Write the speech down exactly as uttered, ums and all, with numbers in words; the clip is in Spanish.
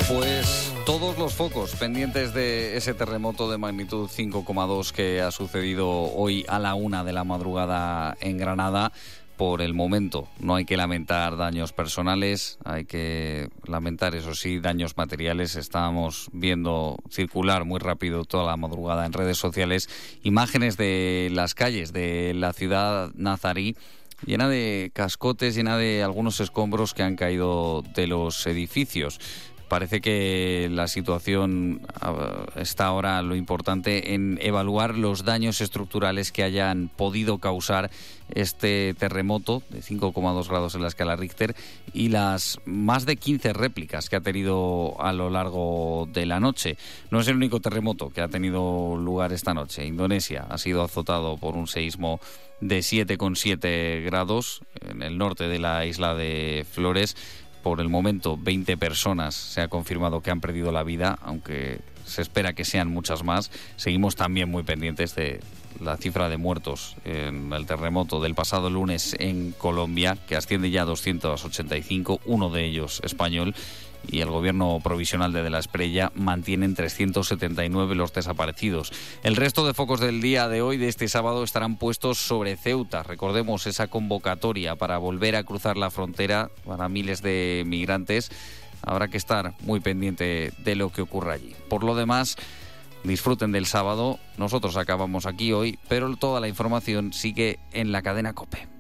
Pues todos los focos pendientes de ese terremoto de magnitud cinco coma dos que ha sucedido hoy a la una de la madrugada en Granada. Por el momento no hay que lamentar daños personales, hay que lamentar, eso sí, daños materiales. Estábamos viendo circular muy rápido toda la madrugada en redes sociales imágenes de las calles de la ciudad nazarí, llena de cascotes, llena de algunos escombros que han caído de los edificios. Parece que la situación está ahora, lo importante, en evaluar los daños estructurales que hayan podido causar este terremoto de cinco coma dos grados en la escala Richter y las más de quince réplicas que ha tenido a lo largo de la noche. No es el único terremoto que ha tenido lugar esta noche. Indonesia ha sido azotado por un seísmo de siete coma siete grados en el norte de la isla de Flores. Por el momento, veinte personas se ha confirmado que han perdido la vida, aunque se espera que sean muchas más. Seguimos también muy pendientes de la cifra de muertos en el terremoto del pasado lunes en Colombia, que asciende ya a doscientos ochenta y cinco, uno de ellos español, y el gobierno provisional de De la Espriella mantiene en trescientos setenta y nueve los desaparecidos. El resto de focos del día de hoy, de este sábado, estarán puestos sobre Ceuta. Recordemos esa convocatoria para volver a cruzar la frontera para miles de migrantes. Habrá que estar muy pendiente de lo que ocurra allí. Por lo demás, disfruten del sábado. Nosotros acabamos aquí hoy, pero toda la información sigue en la cadena COPE.